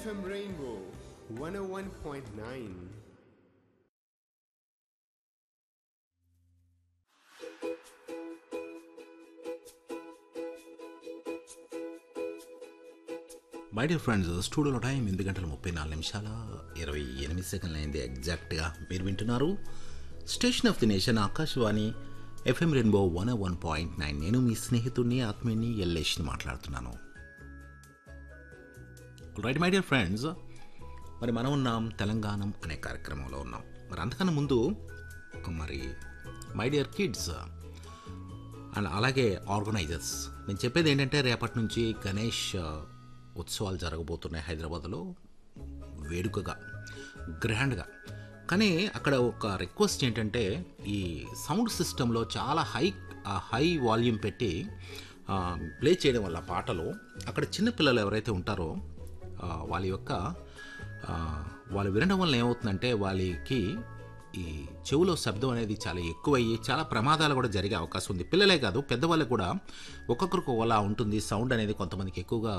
FM Rainbow 101.9. My dear friends, స్టూడియోలో time 8:34 అయింది ఎగ్జాక్ట్గా. మీరు వింటున్నారు station of the nation Akashvani FM rainbow 101.9. నేను మీ స్నేహితుడిని ఆత్మీయుని ఎల్లేష్ని మాట్లాడుతున్నాను. రైట్ మై డియర్ ఫ్రెండ్స్, మరి మనం ఉన్నాం తెలంగాణం అనే కార్యక్రమంలో ఉన్నాం. మరి అంతకన్నా ముందు మరి మై డియర్ కిడ్స్ అండ్ అలాగే ఆర్గనైజర్స్, నేను చెప్పేది ఏంటంటే రేపటి నుంచి గణేష్ ఉత్సవాలు జరగబోతున్నాయి హైదరాబాద్లో వేడుకగా, గ్రాండ్గా. కానీ అక్కడ ఒక రిక్వెస్ట్ ఏంటంటే ఈ సౌండ్ సిస్టంలో చాలా హై వాల్యూమ్ పెట్టి ప్లే చేయడం వల్ల పాటలు అక్కడ చిన్నపిల్లలు ఎవరైతే ఉంటారో వాళ్ళు వినడం వల్ల ఏమవుతుందంటే వాళ్ళకి ఈ చెవులో శబ్దం అనేది చాలా ఎక్కువయ్యి చాలా ప్రమాదాలు కూడా జరిగే అవకాశం ఉంది. పిల్లలే కాదు, పెద్దవాళ్ళకి కూడా ఒక్కొక్కరికి అలా ఉంటుంది. సౌండ్ అనేది కొంతమందికి ఎక్కువగా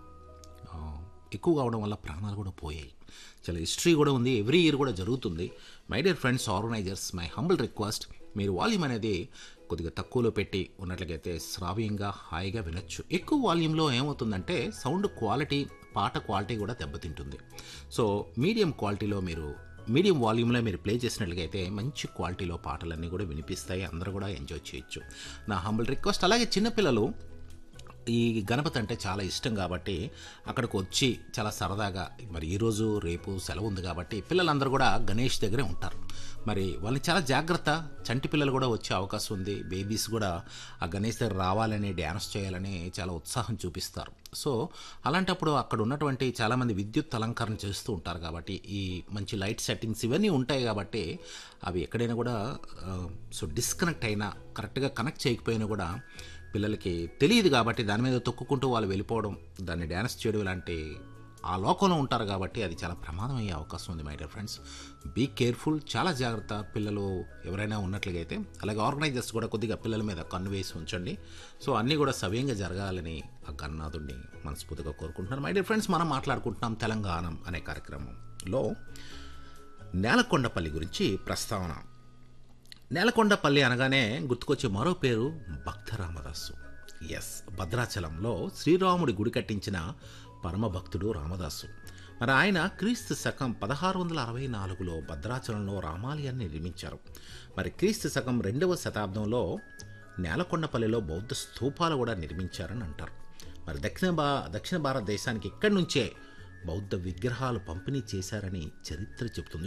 అవడం వల్ల ప్రాణాలు కూడా పోయాయి. చాలా హిస్టరీ కూడా ఉంది, ఎవ్రీ ఇయర్ కూడా జరుగుతుంది. My dear friends organisers, my humble request, మీరు వాల్యూమ్ అనేది కొద్దిగా తక్కువలో పెట్టి ఉన్నట్లయితే శ్రావ్యంగా హాయిగా వినొచ్చు. ఎక్కువ వాల్యూమ్లో ఏమవుతుందంటే సౌండ్ క్వాలిటీ, పాట క్వాలిటీ కూడా దెబ్బతింటుంది. సో మీడియం వాల్యూమ్లో మీరు ప్లే చేసినట్లయితే మంచి క్వాలిటీలో పాటలన్నీ కూడా వినిపిస్తాయి, అందరూ కూడా ఎంజాయ్ చేయొచ్చు. నా హంబుల్ రిక్వెస్ట్. అలాగే చిన్నపిల్లలు ఈ గణపతి అంటే చాలా ఇష్టం కాబట్టి అక్కడికి వచ్చి చాలా సరదాగా, మరి ఈరోజు రేపు సెలవు ఉంది కాబట్టి పిల్లలందరూ కూడా గణేష్ దగ్గరే ఉంటారు. మరి వాళ్ళని చాలా జాగ్రత్త, చంటి పిల్లలు కూడా వచ్చే అవకాశం ఉంది. బేబీస్ కూడా ఆ గణేష్ దగ్గర రావాలని, డ్యాన్స్ చేయాలని చాలా ఉత్సాహం చూపిస్తారు. సో అలాంటప్పుడు అక్కడ ఉన్నటువంటి చాలామంది విద్యుత్ అలంకరణ చేస్తూ ఉంటారు కాబట్టి ఈ మంచి లైట్ సెట్టింగ్స్ ఇవన్నీ ఉంటాయి కాబట్టి అవి ఎక్కడైనా కూడా డిస్కనెక్ట్ అయినా, కరెక్ట్గా కనెక్ట్ చేయకపోయినా కూడా పిల్లలకి తెలియదు కాబట్టి దాని మీద తొక్కుకుంటూ వాళ్ళు వెళ్ళిపోవడం, దాన్ని డ్యాన్స్ చేయడం ఇలాంటి ఆ లోకంలో ఉంటారు కాబట్టి అది చాలా ప్రమాదం అయ్యే అవకాశం ఉంది. My dear friends, be careful, చాలా జాగ్రత్త. పిల్లలు ఎవరైనా ఉన్నట్లుగా అయితే, అలాగే ఆర్గనైజర్స్ కూడా కొద్దిగా పిల్లల మీద కన్ను వేసి ఉంచండి. సో అన్నీ కూడా సవ్యంగా జరగాలని ఆ గన్నాథుడిని మనస్ఫూర్తిగా కోరుకుంటున్నాను. మై డియర్ ఫ్రెండ్స్, మనం మాట్లాడుకుంటున్నాం తెలంగాణం అనే కార్యక్రమంలో నేలకొండపల్లి గురించి ప్రస్తావన. నేలకొండపల్లి అనగానే గుర్తుకొచ్చే మరో పేరు భక్త రామదాసు. ఎస్, భద్రాచలంలో శ్రీరాముడి గుడి కట్టించిన పరమభక్తుడు రామదాసు. మరి ఆయన క్రీస్తు శకం 1664లో భద్రాచలంలో రామాలయాన్ని నిర్మించారు. మరి క్రీస్తు శకం 2వ శతాబ్దంలో నేలకొండపల్లిలో బౌద్ధ స్తూపాలు కూడా నిర్మించారని అంటారు. మరి దక్షిణ భారతదేశానికి ఇక్కడి నుంచే బౌద్ధ విగ్రహాలు పంపిణీ చేశారని చరిత్ర చెబుతుంది.